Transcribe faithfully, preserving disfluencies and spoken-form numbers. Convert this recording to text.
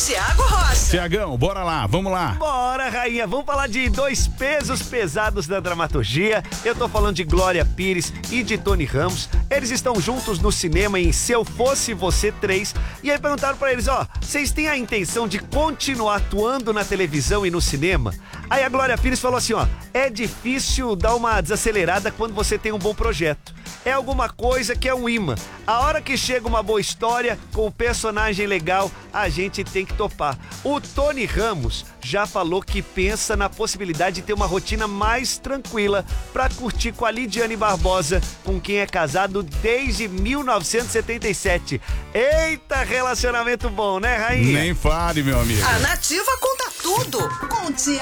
Tiago Rocha. Tiagão, bora lá, vamos lá. Bora, rainha, vamos falar de dois pesos pesados da dramaturgia. Eu tô falando de Glória Pires e de Tony Ramos. Eles estão juntos no cinema em Se Eu Fosse Você três. E aí perguntaram pra eles, ó, vocês têm a intenção de continuar atuando na televisão e no cinema? Aí a Glória Pires falou assim, ó, é difícil dar uma desacelerada quando você tem um bom projeto. É alguma coisa que é um imã. A hora que chega uma boa história, com um personagem legal, a gente tem que topar. O Tony Ramos já falou que pensa na possibilidade de ter uma rotina mais tranquila pra curtir com a Lidiane Barbosa, com quem é casado desde mil novecentos e setenta e sete. Eita, relacionamento bom, né, rainha? Nem fale, meu amigo. A Nativa conta tudo com Tiago